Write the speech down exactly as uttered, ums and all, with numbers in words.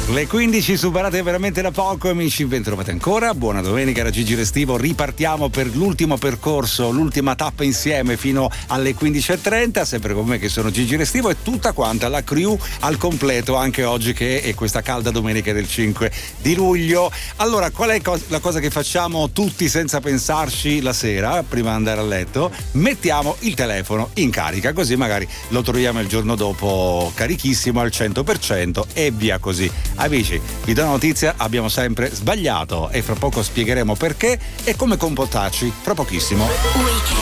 Le quindici superate veramente da poco, amici, ben trovate ancora. Buona domenica da Gigi Restivo. Ripartiamo per l'ultimo percorso, l'ultima tappa insieme fino alle quindici e trenta. Sempre con me che sono Gigi Restivo e tutta quanta la crew al completo anche oggi che è questa calda domenica del cinque di luglio. Allora, qual è la cosa che facciamo tutti senza pensarci la sera, prima di andare a letto? Mettiamo il telefono in carica, così magari lo troviamo il giorno dopo carichissimo al cento per cento e via così. Amici, vi do una notizia, abbiamo sempre sbagliato e fra poco spiegheremo perché e come comportarci fra pochissimo.